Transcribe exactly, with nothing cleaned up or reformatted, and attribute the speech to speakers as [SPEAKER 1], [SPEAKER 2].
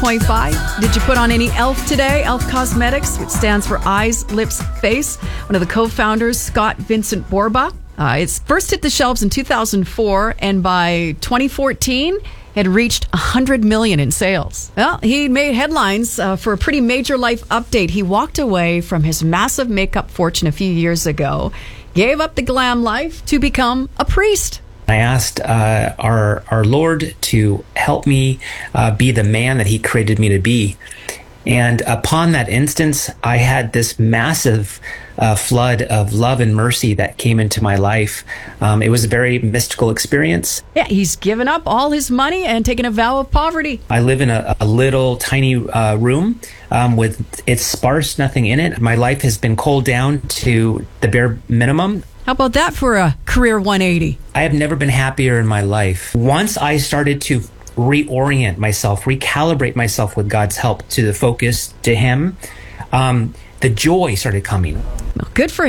[SPEAKER 1] point five. Did you put on any E L F today? E L F Cosmetics, which stands for Eyes, Lips, Face. One of the co-founders, Scott Vincent Borba. Uh, it's first hit the shelves in two thousand four, and by twenty fourteen, had reached one hundred million in sales. Well, he made headlines uh, for a pretty major life update. He walked away from his massive makeup fortune a few years ago, gave up the glam life to become a priest.
[SPEAKER 2] I asked uh, our our Lord to help me uh, be the man that He created me to be. And upon that instance, I had this massive uh, flood of love and mercy that came into my life. Um, it was a very mystical experience.
[SPEAKER 1] Yeah, he's given up all his money and taken a vow of poverty.
[SPEAKER 2] I live in a, a little tiny uh, room um, with it's sparse, nothing in it. My life has been culled down to the bare minimum.
[SPEAKER 1] How about that for a career one eighty?
[SPEAKER 2] I have never been happier in my life. Once I started to reorient myself, recalibrate myself with God's help to the focus to Him, um, the joy started coming.
[SPEAKER 1] Well, good for him.